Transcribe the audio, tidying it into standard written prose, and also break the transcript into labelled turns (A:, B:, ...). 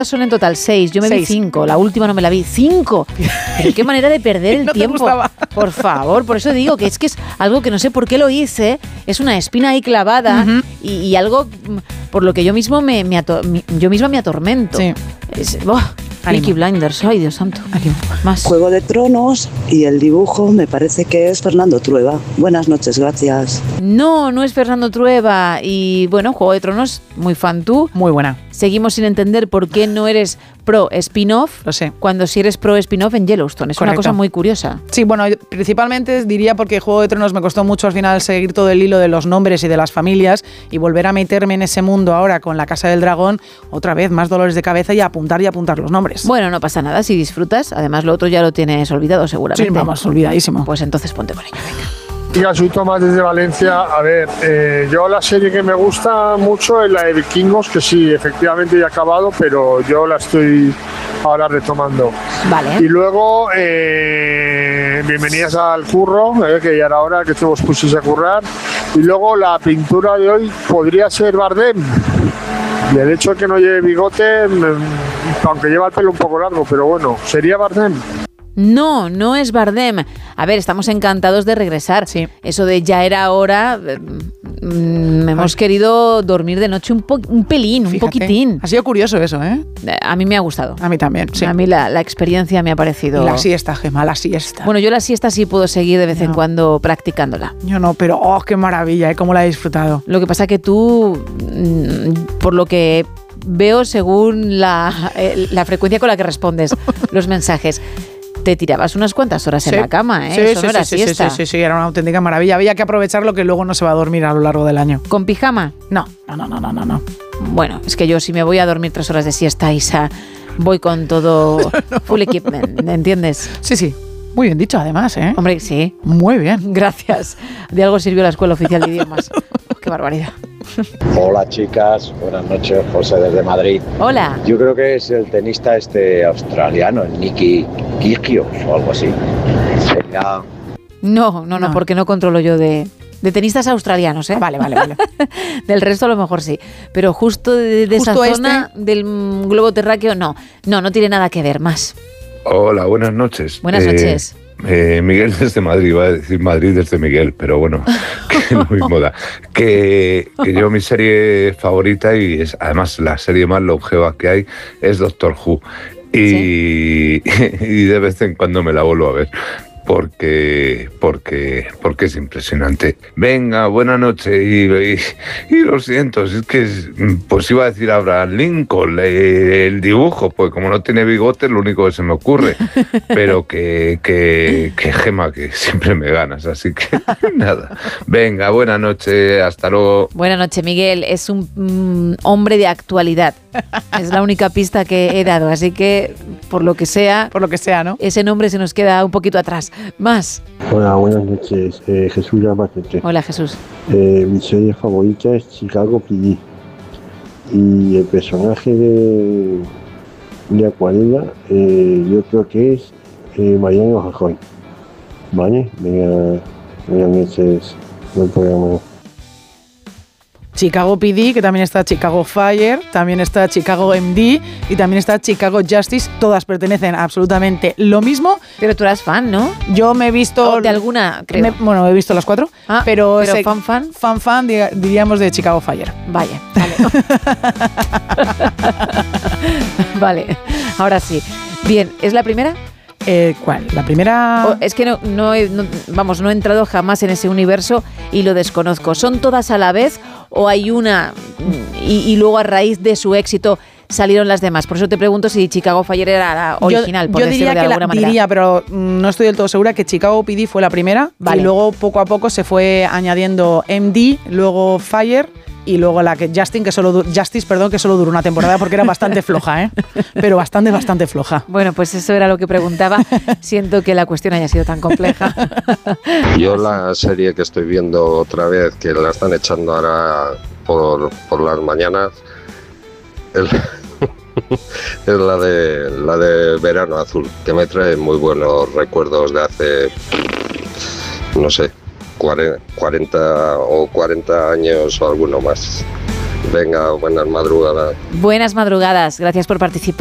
A: Son en total 6, yo me vi 5, la última no me la vi, 5. Pero qué manera de perder el tiempo. Por favor, por eso digo que es algo que no sé por qué lo hice, es una espina ahí clavada y algo por lo que yo misma me atormento. Sí. Peaky Blinders, ay Dios santo. Más.
B: Juego de Tronos y el dibujo me parece que es Fernando Trueba. Buenas noches, gracias.
A: No es Fernando Trueba y bueno, Juego de Tronos, muy fan tú.
C: Muy buena.
A: Seguimos sin entender por qué no eres pro spin-off,
C: lo sé,
A: cuando sí eres pro spin-off en Yellowstone. Es Correcto. Una cosa muy curiosa.
C: Sí, bueno, principalmente diría porque Juego de Tronos me costó mucho al final seguir todo el hilo de los nombres y de las familias y volver a meterme en ese mundo ahora con La Casa del Dragón, otra vez más dolores de cabeza y apuntar los nombres.
A: Bueno, no pasa nada si disfrutas, además lo otro ya lo tienes olvidado seguramente.
C: Sí, vamos, olvidadísimo.
A: Pues entonces ponte con ello, venga.
D: Diga, soy Tomás desde Valencia. A ver, yo la serie que me gusta mucho es la de Vikingos, que sí, efectivamente ya he acabado, pero yo la estoy ahora retomando.
A: Vale.
D: Y luego, bienvenidas al curro, que ya era hora que todos pusiese a currar. Y luego la pintura de hoy podría ser Bardem. Y el hecho de que no lleve bigote, aunque lleva el pelo un poco largo, pero bueno, ¿sería Bardem?
A: No es Bardem. A ver, estamos encantados de regresar.
C: Sí.
A: Eso de ya era hora, hemos querido dormir de noche un pelín, un poquitín.
C: Ha sido curioso eso, ¿eh?
A: A mí me ha gustado.
C: A mí también, sí.
A: A mí la experiencia me ha parecido...
C: La siesta, Gemma, la siesta.
A: Bueno, yo la siesta sí puedo seguir de vez en cuando practicándola.
C: Yo no, pero qué maravilla, cómo la he disfrutado.
A: Lo que pasa que tú, por lo que veo según la frecuencia con la que respondes los mensajes, te tirabas unas cuantas horas en la cama, ¿eh? Eso no era siesta.
C: Sí, era una auténtica maravilla. Había que aprovechar lo que luego no se va a dormir a lo largo del año.
A: ¿Con pijama?
C: No.
A: Bueno, es que yo si me voy a dormir 3 horas de siesta, Isa, voy con todo full equipment, ¿entiendes?
C: Sí. Muy bien dicho, además, ¿eh?
A: Hombre, sí.
C: Muy bien.
A: Gracias. De algo sirvió la Escuela Oficial de Idiomas. Qué barbaridad.
E: Hola, chicas. Buenas noches. José desde Madrid.
A: Hola.
E: Yo creo que es el tenista australiano, el Nicky Kyrgios o algo así. Venga.
A: No, porque no controlo yo de tenistas australianos, ¿eh?
C: Vale.
A: Del resto a lo mejor sí. Pero justo de esa zona del globo terráqueo, no tiene nada que ver más.
F: Hola, buenas noches.
A: Buenas noches.
F: Miguel desde Madrid, iba a decir Madrid desde Miguel, pero bueno, que lo mismo da. Que yo mi serie favorita, y es además la serie más longeva que hay, es Doctor Who. Y de vez en cuando me la vuelvo a ver. Porque es impresionante. Venga, buena noche y lo siento, es que pues iba a decir Abraham Lincoln, el dibujo, pues como no tiene bigote es lo único que se me ocurre, pero que Gema, que siempre me ganas, así que nada. Venga, buena noche, hasta luego.
A: Buena noche, Miguel, es un hombre de actualidad, es la única pista que he dado, así que por lo que sea,
C: ¿no?
A: Ese nombre se nos queda un poquito atrás. Más.
G: Hola, buenas noches. Jesús Llamateche.
A: Hola, Jesús.
G: Mi serie favorita es Chicago PD. Y el personaje de Acuarela, yo creo que es Mariano Rajoy. ¿Vale? Venga, buenas noches. Buen programa.
C: Chicago PD, que también está Chicago Fire, también está Chicago MD y también está Chicago Justice. Todas pertenecen a absolutamente lo mismo.
A: Pero tú eras fan, ¿no?
C: Yo me he visto...
A: De alguna, creo.
C: He visto las 4. Pero fan, diríamos de Chicago Fire.
A: Vale. Vale, ahora sí. Bien, ¿es la primera?
C: ¿Cuál? ¿La primera?
A: Es que no he entrado jamás en ese universo y lo desconozco. ¿Son todas a la vez o hay una y luego a raíz de su éxito salieron las demás? Por eso te pregunto si Chicago Fire era la original, por decirlo de alguna manera.
C: Diría, pero no estoy del todo segura, que Chicago PD fue la primera. Vale. Y luego poco a poco se fue añadiendo MD, luego Fire y luego la que Justice, que solo duró una temporada porque era bastante floja, pero bastante floja.
A: Bueno, pues eso era lo que preguntaba. Siento que la cuestión haya sido tan compleja.
H: Yo la serie que estoy viendo otra vez, que la están echando ahora por las mañanas, es la de Verano Azul, que me trae muy buenos recuerdos de hace, no sé, 40 años o alguno más. Venga, buenas madrugadas.
A: Buenas madrugadas, gracias por participar.